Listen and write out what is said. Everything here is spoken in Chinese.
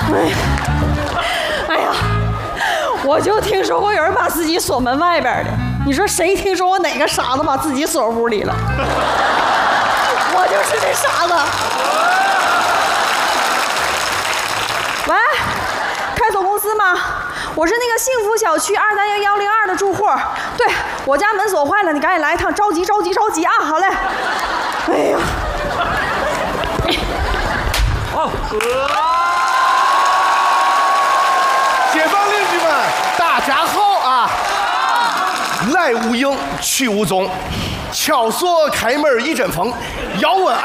哎呀，我就听说过有人把自己锁门外边的，你说谁听说过哪个傻子把自己锁屋里了？我就是那傻子。喂，开锁公司吗？我是那个幸福小区2310102的住户。对，我家门锁坏了，你赶紧来一趟，着急着急着急啊！好嘞。哎呀。 好。 街坊邻居们，大家好啊！来无影，去无踪，撬锁开门一阵风，要问。